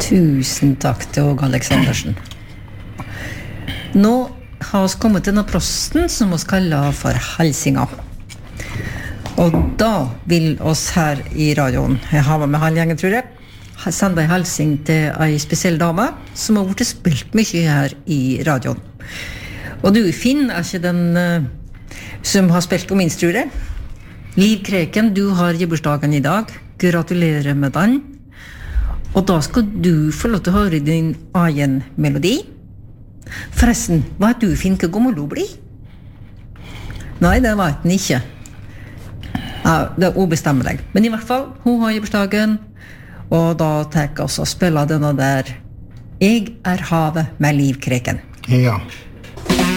Tusen takk til Åge Aleksandersen. Nå har vi kommet til denne prosten som vi kaller for Halsinga. Og da vil oss her i radioen, jeg har med halvgjengen tror jeg, sende en halsing til en spesiell dame som har vært spilt mye her i radioen. Og du, Finn, ikke den som har spilt på minst, tror jeg. Liv Kreken, du har gebursdagen i dag. Gratulerer med den. Og da skal du få lov til å høre din egen melodi. Forresten, hva er du, Finn, hva gammel du blir? Nei, det vet den ikke. Ja, det er ubestemmelig. Men i hvert fall, hun har gebursdagen, og da tenker jeg også å spille denne der «Jeg er havet med Liv Kreken». Ja.